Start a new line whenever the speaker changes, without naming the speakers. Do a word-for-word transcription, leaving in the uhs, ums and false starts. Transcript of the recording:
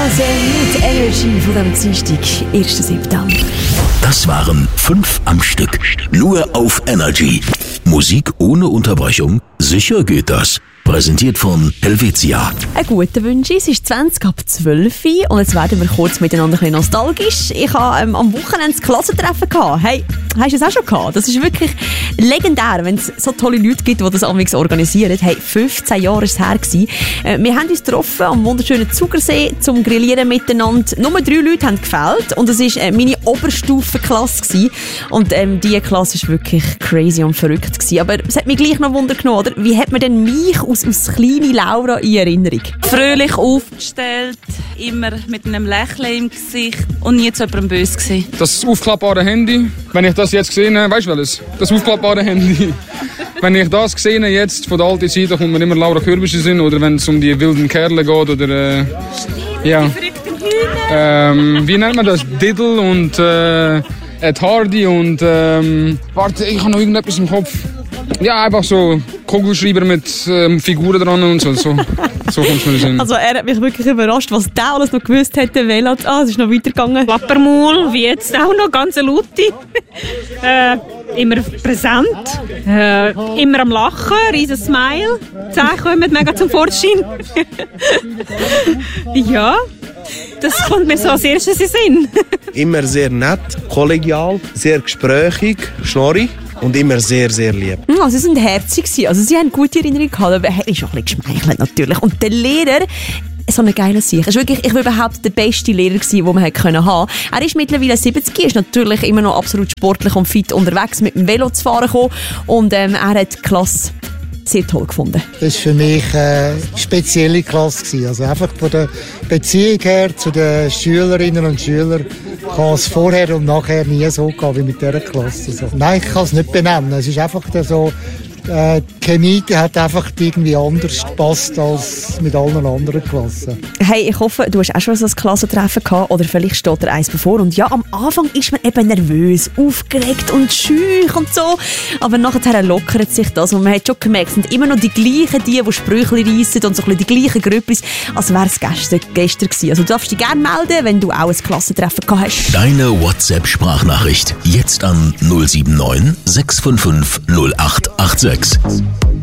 Blase mit Energy von dem Dienstag, ersten September.
Das waren fünf am Stück. Nur auf Energy. Musik ohne Unterbrechung? Sicher geht das. Präsentiert von Helvetia.
Einen guten Wunsch. Es ist zwanzig ab zwölf und jetzt werden wir kurz miteinander ein bisschen nostalgisch. Ich hatte ähm, am Wochenende das Klassentreffen gehabt. Hey, hast du es auch schon gehabt? Das ist wirklich legendär, wenn es so tolle Leute gibt, die das amigs organisieren. Hey, fünfzehn Jahre war es her. Äh, wir haben uns getroffen am wunderschönen Zugersee zum Grillieren miteinander. Nur drei Leute haben gefehlt und es war äh, meine Oberstufenklasse gewesen. Und ähm, diese Klasse war wirklich crazy und verrückt gewesen. Aber es hat mich gleich noch Wunder genommen, oder? Wie hat man denn mich aus, aus kleine Laura in Erinnerung?
Fröhlich aufgestellt, immer mit einem Lächeln im Gesicht und nie zu jemandem böse gewesen.
Das aufklappbare Handy, wenn ich das jetzt gesehen habe, weißt du welches? Das aufklappbare Handy. Wenn ich das gesehen habe jetzt von der alten Zeit, da kommt mir immer Laura Kürbische Sinn, oder wenn es um die wilden Kerle geht, oder äh, ja. Ähm, wie nennt man das? Diddle und äh, Ed Hardy und ähm, warte, ich habe noch irgendetwas im Kopf. Ja, einfach so Kugelschreiber mit ähm, Figuren dran und so. So, so kommt es mir in den Sinn.
Also er hat mich wirklich überrascht, was der alles noch gewusst hätte. Velat. Ah, es ist noch weitergegangen.
Klappermaul, wie jetzt auch noch, ganz laute. äh, immer präsent, äh, immer am Lachen, riesen Smile. Die Zähne kommen mega zum Vorschein. Ja, das kommt mir so als erstes in den Sinn.
Immer sehr nett, kollegial, sehr gesprächig, schnorrig. Und immer sehr, sehr lieb.
Also sie waren herzig. Also sie haben gute Erinnerungen gehabt, aber er ist auch ein bisschen geschmeichelt natürlich. Und der Lehrer, so eine geile Sache. Er war wirklich, ich will überhaupt der beste Lehrer gewesen, den man haben können haben. Er ist mittlerweile siebzig, ist natürlich immer noch absolut sportlich und fit unterwegs, mit dem Velo zu fahren gekommen. Und ähm, er hat die Klasse sehr toll gefunden.
Das war für mich eine spezielle Klasse. Also einfach von der Beziehung her zu den Schülerinnen und Schülern kann es vorher und nachher nie so gehen wie mit dieser Klasse. Also, nein, ich kann es nicht benennen. Es ist einfach so, äh, die Chemie hat einfach irgendwie anders gepasst als mit allen anderen Klassen.
Hey, ich hoffe, du hast auch schon so ein Klassentreffen gehabt oder vielleicht steht dir eins bevor. Und ja, am Anfang ist man eben nervös, aufgeregt und schüch und so. Aber nachher lockert sich das und man hat schon gemerkt, es sind immer noch die gleichen, die, die Sprüche reissen und so ein bisschen die gleichen Grüppis, als wäre es gestern, gestern gewesen. Also du darfst dich gerne melden, wenn du auch ein Klassentreffen gehabt hast.
Deine WhatsApp-Sprachnachricht jetzt an null sieben neun sechs fünf fünf null acht acht sechs.